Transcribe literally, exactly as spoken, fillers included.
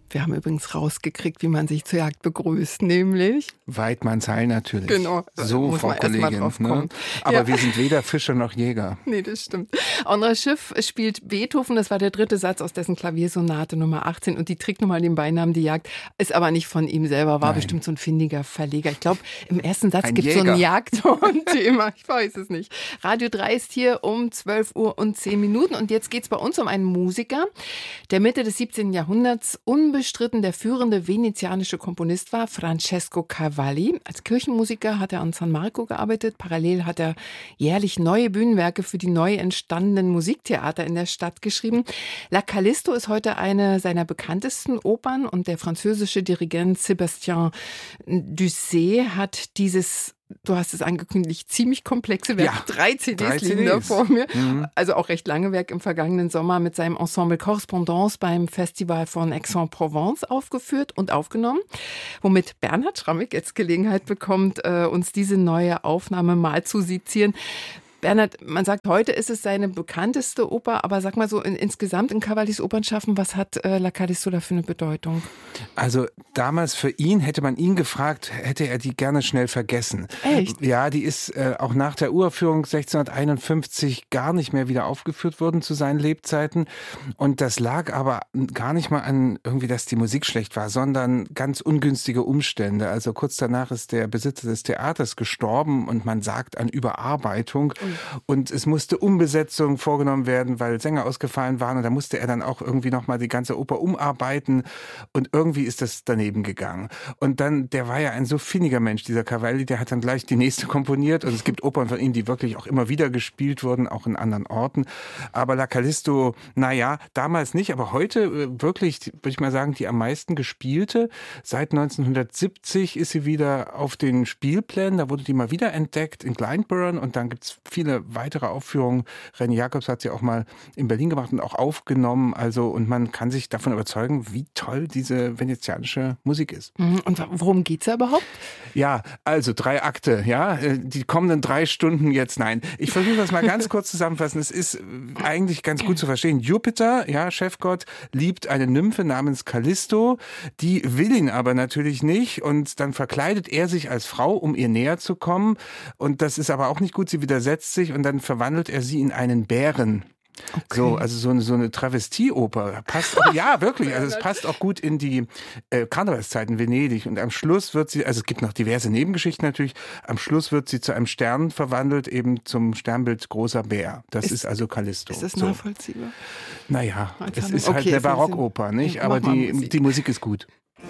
Wir haben übrigens rausgekriegt, wie man sich zur Jagd begrüßt, nämlich Weidmannsheil natürlich. Genau. So, Frau Kollegin. Ne? Aber ja. wir sind weder Fischer noch Jäger. Nee, das stimmt. André Schiff spielt Beethoven, das war der dritte Satz aus dessen Klaviersonate Nummer achtzehn. Und die trägt nun mal den Beinamen Die Jagd, ist aber nicht von ihm selber, war Nein. bestimmt so ein findiger Verleger. Ich glaube, im ersten Satz gibt es so ein Jagdhorn-Thema, ich weiß es nicht. Radio drei ist hier um zwölf Uhr und zehn Minuten und jetzt geht es bei uns um einen Musiker, der Mitte des siebzehnten Jahrhunderts unbestritten der führende venezianische Komponist war, Francesco Cavalli. Als Kirchenmusiker hat er an San Marco gearbeitet. Parallel hat er jährlich neue Bühnenwerke für die neu entstandenen Musiktheater in der Stadt geschrieben. La Callisto ist heute eine seiner bekanntesten Opern und der französische Dirigent Sébastien Dusset hat dieses, du hast es angekündigt, ziemlich komplexe Werk. Ja, drei C Ds drei liegen C Ds da vor mir. Mhm. Also auch recht lange Werk im vergangenen Sommer mit seinem Ensemble Correspondance beim Festival von Aix-en-Provence aufgeführt und aufgenommen. Womit Bernhard Schrammig jetzt Gelegenheit bekommt, uns diese neue Aufnahme mal zu sezieren. Bernhard, man sagt, heute ist es seine bekannteste Oper, aber sag mal so in, insgesamt in Cavallis Opernschaffen, was hat äh, La Callisto da für eine Bedeutung? Also damals für ihn, hätte man ihn gefragt, hätte er die gerne schnell vergessen. Echt? Ja, die ist äh, auch nach der Uraufführung sechzehnhunderteinundfünfzig gar nicht mehr wieder aufgeführt worden zu seinen Lebzeiten. Und das lag aber gar nicht mal an irgendwie, dass die Musik schlecht war, sondern ganz ungünstige Umstände. Also kurz danach ist der Besitzer des Theaters gestorben und man sagt an Überarbeitung. Und es musste Umbesetzung vorgenommen werden, weil Sänger ausgefallen waren. Und da musste er dann auch irgendwie nochmal die ganze Oper umarbeiten. Und irgendwie ist das daneben gegangen. Und dann, der war ja ein so finniger Mensch, dieser Cavalli, der hat dann gleich die nächste komponiert. Und es gibt Opern von ihm, die wirklich auch immer wieder gespielt wurden, auch in anderen Orten. Aber La Callisto, naja, damals nicht, aber heute wirklich, würde ich mal sagen, die am meisten gespielte. Seit neunzehnhundertsiebzig ist sie wieder auf den Spielplänen. Da wurde die mal wieder entdeckt in Glyndebourne. Und dann gibt es viele weitere Aufführungen. René Jacobs hat sie auch mal in Berlin gemacht und auch aufgenommen. Also, und man kann sich davon überzeugen, wie toll diese venezianische Musik ist. Und worum geht's da überhaupt? Ja, also drei Akte, ja. Die kommenden drei Stunden jetzt, nein. Ich versuche das mal ganz kurz zusammenfassen. Es ist eigentlich ganz gut zu verstehen. Jupiter, ja, Chefgott, liebt eine Nymphe namens Callisto. Die will ihn aber natürlich nicht. Und dann verkleidet er sich als Frau, um ihr näher zu kommen. Und das ist aber auch nicht gut. Sie widersetzt sich und dann verwandelt er sie in einen Bären. Okay. So, also so eine, so eine Travestieoper. Passt auch, ja, wirklich. Also es passt auch gut in die äh, Karnevalszeit in Venedig. Und am Schluss wird sie, also es gibt noch diverse Nebengeschichten natürlich, am Schluss wird sie zu einem Stern verwandelt, eben zum Sternbild großer Bär. Das ist, ist also Callisto. Ist das nachvollziehbar? So. Naja, es ist okay, halt eine Barockoper, nicht? Aber die, die Musik ist gut.